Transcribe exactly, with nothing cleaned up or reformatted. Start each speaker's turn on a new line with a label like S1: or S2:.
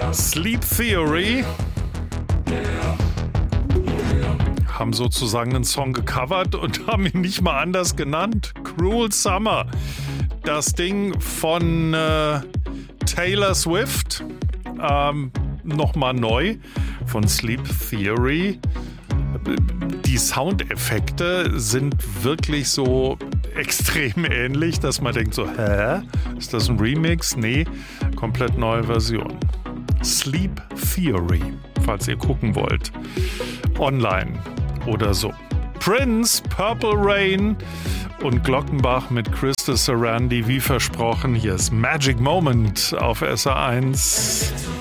S1: Sleep Theory haben sozusagen einen Song gecovert und haben ihn nicht mal anders genannt. Cruel Summer. Das Ding von äh, Taylor Swift. Ähm, nochmal neu von Sleep Theory. Die Soundeffekte sind wirklich so extrem ähnlich, dass man denkt so, hä? Ist das ein Remix? Nee, komplett neue Version. Sleep Theory, falls ihr gucken wollt. Online oder so. Prince, Purple Rain und Glockenbach mit Krista Sarandi, wie versprochen. Hier ist Magic Moment auf S R eins.